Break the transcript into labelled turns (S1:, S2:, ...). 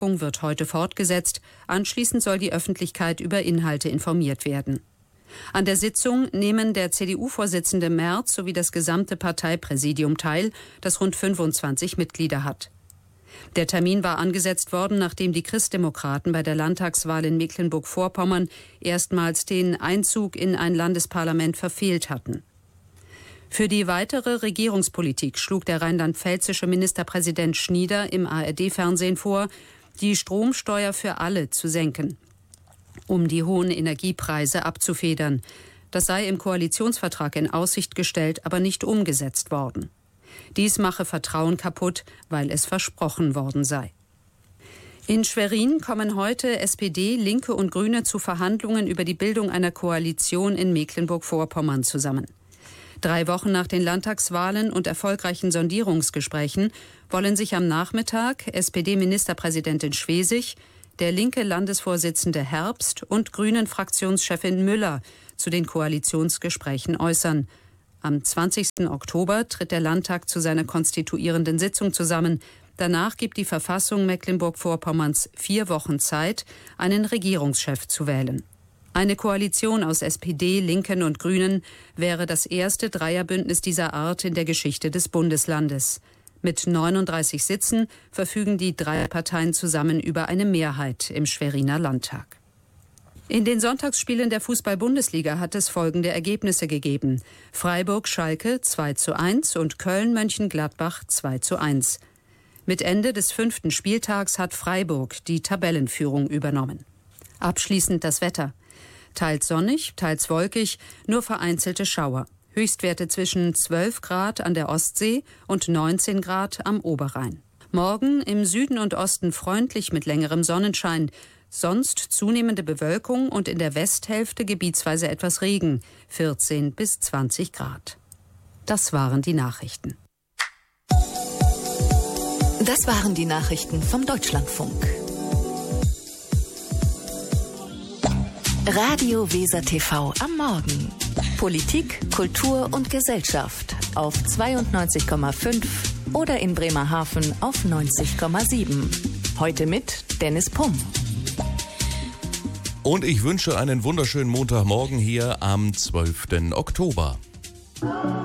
S1: wird heute fortgesetzt. Anschließend soll die Öffentlichkeit über Inhalte informiert werden. An der Sitzung nehmen der CDU-Vorsitzende Merz sowie das gesamte Parteipräsidium teil, das rund 25 Mitglieder hat. Der Termin war angesetzt worden, nachdem die Christdemokraten bei der Landtagswahl in Mecklenburg-Vorpommern erstmals den Einzug in ein Landesparlament verfehlt hatten. Für die weitere Regierungspolitik schlug der rheinland-pfälzische Ministerpräsident Schnieder im ARD-Fernsehen vor, die Stromsteuer für alle zu senken, um die hohen Energiepreise abzufedern. Das sei im Koalitionsvertrag in Aussicht gestellt, aber nicht umgesetzt worden. Dies mache Vertrauen kaputt, weil es versprochen worden sei. In Schwerin kommen heute SPD, Linke und Grüne zu Verhandlungen über die Bildung einer Koalition in Mecklenburg-Vorpommern zusammen. 3 Wochen nach den Landtagswahlen und erfolgreichen Sondierungsgesprächen wollen sich am Nachmittag SPD-Ministerpräsidentin Schwesig, der linke Landesvorsitzende Herbst und Grünen-Fraktionschefin Müller zu den Koalitionsgesprächen äußern. Am 20. Oktober tritt der Landtag zu seiner konstituierenden Sitzung zusammen. Danach gibt die Verfassung Mecklenburg-Vorpommerns 4 Wochen Zeit, einen Regierungschef zu wählen. Eine Koalition aus SPD, Linken und Grünen wäre das erste Dreierbündnis dieser Art in der Geschichte des Bundeslandes. Mit 39 Sitzen verfügen die 3 Parteien zusammen über eine Mehrheit im Schweriner Landtag. In den Sonntagsspielen der Fußball-Bundesliga hat es folgende Ergebnisse gegeben: Freiburg-Schalke 2:1 und Köln-Mönchengladbach 2:1. Mit Ende des 5. Spieltags hat Freiburg die Tabellenführung übernommen. Abschließend das Wetter. Teils sonnig, teils wolkig, nur vereinzelte Schauer. Höchstwerte zwischen 12 Grad an der Ostsee und 19 Grad am Oberrhein. Morgen im Süden und Osten freundlich mit längerem Sonnenschein. Sonst zunehmende Bewölkung und in der Westhälfte gebietsweise etwas Regen, 14 bis 20 Grad. Das waren die Nachrichten.
S2: Das waren die Nachrichten vom Deutschlandfunk. Radio Weser TV am Morgen. Politik, Kultur und Gesellschaft auf 92,5 oder in Bremerhaven auf 90,7. Heute mit Dennis Pumm.
S3: Und ich wünsche einen wunderschönen Montagmorgen hier am 12. Oktober.